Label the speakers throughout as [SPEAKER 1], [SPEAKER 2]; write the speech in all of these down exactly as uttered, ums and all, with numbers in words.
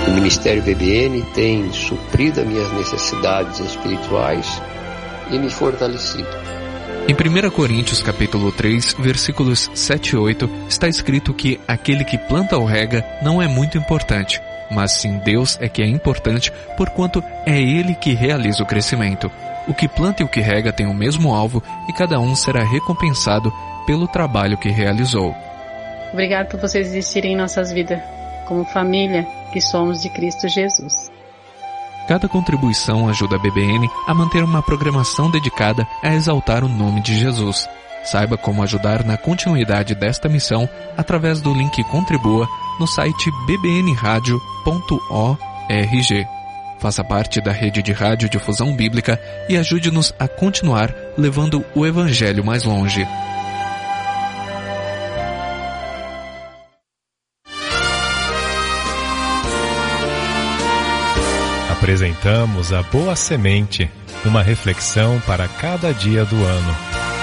[SPEAKER 1] O Ministério B B N tem suprido as minhas necessidades espirituais e me fortalecido.
[SPEAKER 2] Em primeira Coríntios capítulo três, versículos sete e oito, está escrito que aquele que planta ou rega não é muito importante, mas sim Deus é que é importante, porquanto é Ele que realiza o crescimento. O que planta e o que rega têm o mesmo alvo e cada um será recompensado pelo trabalho que realizou.
[SPEAKER 3] Obrigado por vocês existirem em nossas vidas, como família que somos de Cristo Jesus.
[SPEAKER 2] Cada contribuição ajuda a B B N a manter uma programação dedicada a exaltar o nome de Jesus. Saiba como ajudar na continuidade desta missão através do link Contribua no site b b n radio ponto org. Faça parte da rede de radiodifusão bíblica e ajude-nos a continuar levando o Evangelho mais longe.
[SPEAKER 4] Apresentamos a Boa Semente, uma reflexão para cada dia do ano.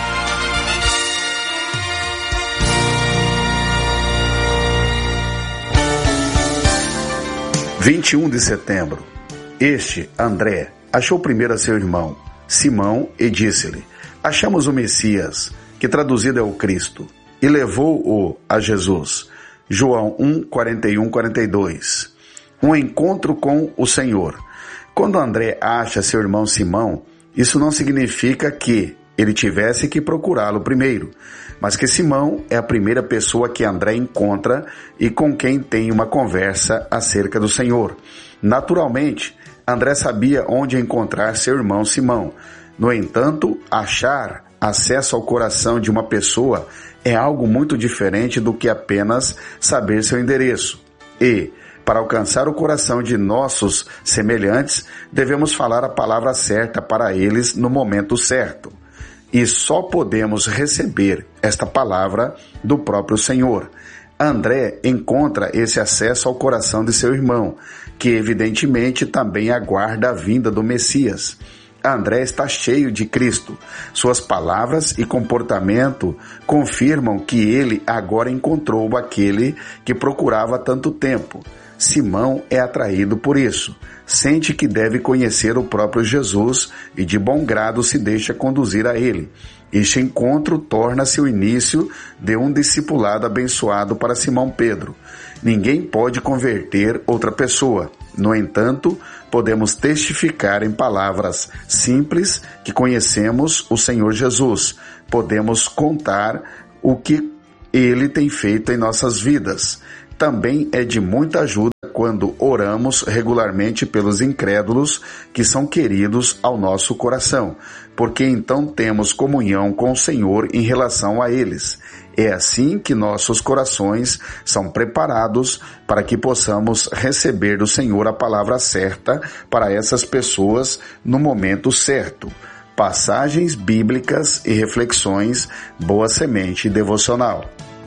[SPEAKER 5] vinte e um de setembro. Este, André, achou primeiro a seu irmão, Simão, e disse-lhe: achamos o Messias, que traduzido é o Cristo, e levou-o a Jesus. João um, quarenta e um, quarenta e dois. Um encontro com o Senhor. Quando André acha seu irmão Simão, isso não significa que ele tivesse que procurá-lo primeiro, mas que Simão é a primeira pessoa que André encontra e com quem tem uma conversa acerca do Senhor. Naturalmente, André sabia onde encontrar seu irmão Simão. No entanto, achar acesso ao coração de uma pessoa é algo muito diferente do que apenas saber seu endereço. E, para alcançar o coração de nossos semelhantes, devemos falar a palavra certa para eles no momento certo. E só podemos receber esta palavra do próprio Senhor. André encontra esse acesso ao coração de seu irmão, que evidentemente também aguarda a vinda do Messias. André está cheio de Cristo. Suas palavras e comportamento confirmam que ele agora encontrou aquele que procurava há tanto tempo. Simão é atraído por isso. Sente que deve conhecer o próprio Jesus e de bom grado se deixa conduzir a ele. Este encontro torna-se o início de um discipulado abençoado para Simão Pedro. Ninguém pode converter outra pessoa. No entanto, podemos testificar em palavras simples que conhecemos o Senhor Jesus. Podemos contar o que Ele tem feito em nossas vidas. Também é de muita ajuda quando oramos regularmente pelos incrédulos que são queridos ao nosso coração, porque então temos comunhão com o Senhor em relação a eles. É assim que nossos corações são preparados para que possamos receber do Senhor a palavra certa para essas pessoas no momento certo. Passagens bíblicas e reflexões, Boa Semente Devocional.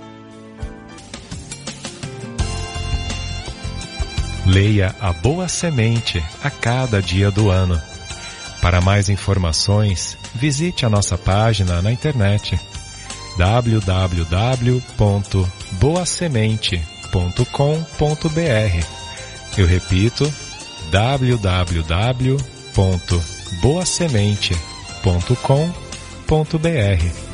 [SPEAKER 4] Leia a Boa Semente a cada dia do ano. Para mais informações, visite a nossa página na internet w w w ponto boa semente ponto com ponto b r. Eu repito, w w w ponto boa semente ponto com ponto b r.